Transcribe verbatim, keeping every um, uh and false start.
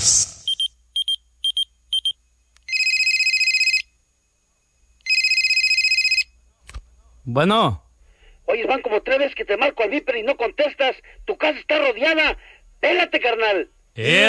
llamadas. Bueno. Oye, van como tres veces que te marco al Viper y no contestas. Tu casa está rodeada. Pélate, carnal. ¡Eh!